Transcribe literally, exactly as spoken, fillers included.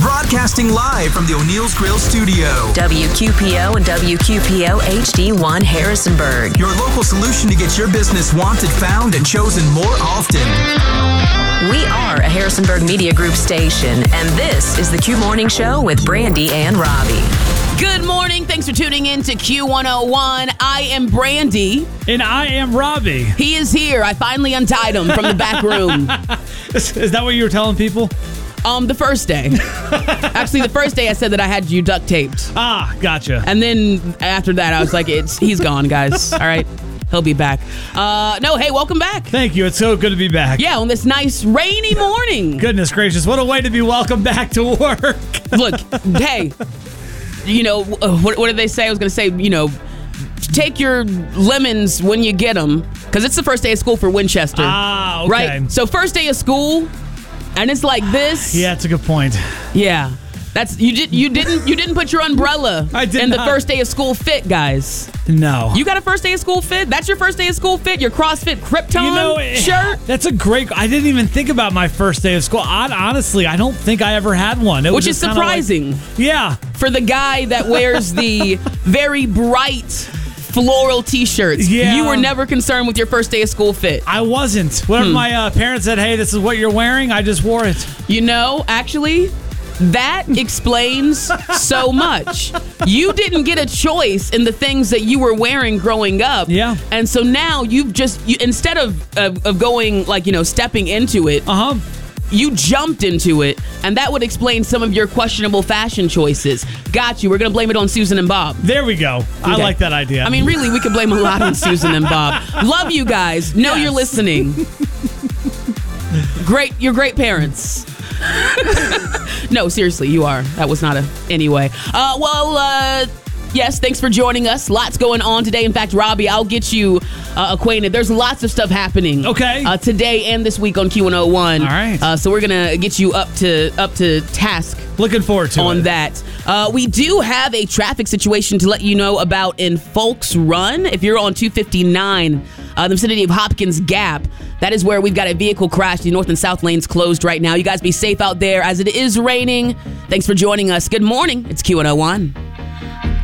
Broadcasting live from the O'Neill's Grill studio. W Q P O and W Q P O H D one Harrisonburg. Your local solution to get your business wanted, found, and chosen more often. We are a Harrisonburg Media Group station, and this is the Q Morning Show with Brandy and Robbie. Good morning. Thanks for tuning in to Q one oh one. I am Brandy. And I am Robbie. He is here. I finally untied him from the back room. is, is that what you were telling people? Um, the first day. Actually, the first day I said that I had you duct taped. Ah, gotcha. And then after that, I was like, "It's he's gone, guys. All right, he'll be back." Uh, no, hey, welcome back. Thank you. It's so good to be back. Yeah, on this nice rainy morning. Goodness gracious, what a way to be welcome back to work. Look, hey, you know, uh, what, what did they say? I was going to say, you know, take your lemons when you get them, because it's the first day of school for Winchester. Ah, okay. Right? So first day of school, and it's like this. Yeah, that's a good point. Yeah. That's you did you didn't you didn't put your umbrella I did in the not. first day of school fit, guys. No. You got a first day of school fit? That's your first day of school fit? Your CrossFit Krypton you know, shirt? That's a great... I didn't even think about my first day of school. I, honestly, I don't think I ever had one. It Which was is just kinda surprising. Like, yeah. For the guy that wears the very bright floral t-shirts. Yeah. You were never concerned with your first day of school fit. I wasn't. Whenever Hmm. my uh, parents said, hey, this is what you're wearing, I just wore it. You know, actually... That explains so much. You didn't get a choice in the things that you were wearing growing up. Yeah. And so now you've just, you, instead of, of of going, like, you know, stepping into it, Uh-huh. you jumped into it. And that would explain some of your questionable fashion choices. Got you. We're going to blame it on Susan and Bob. There we go. I Okay. like that idea. I mean, really, we could blame a lot on Susan and Bob. Love you guys. Know Yes. you're listening. Great. You're great parents. No, seriously, you are. That was not a anyway. Uh, well, uh, yes, thanks for joining us. Lots going on today. In fact, Robbie, I'll get you uh, acquainted. There's lots of stuff happening. Okay. Uh, today and this week on Q one oh one. All right. Uh, so we're gonna get you up to up to task. Looking forward to on it. that. Uh, we do have a traffic situation to let you know about in Folks Run. If you're on two fifty-nine, uh, the vicinity of Hopkins Gap, that is where we've got a vehicle crash. The north and south lanes closed right now. You guys be safe out there as it is raining. Thanks for joining us. Good morning. It's Q one oh one.